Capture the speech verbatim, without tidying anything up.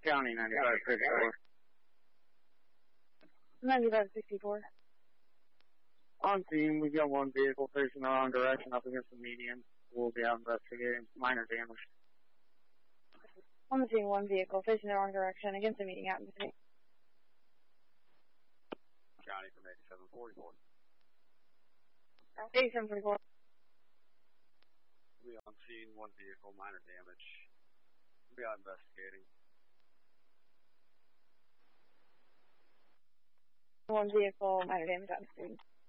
County, ninety-five sixty-four. ninety-five sixty-four. On scene, we've got one vehicle facing the wrong direction up against the median. We'll be out investigating. Minor damage. On the scene, one vehicle facing the wrong direction against the median out in the city. County from eighty-seven forty-four. eighty-seven forty-four. We on scene, one vehicle, minor damage. We are investigating. One vehicle, minor damage out in the street.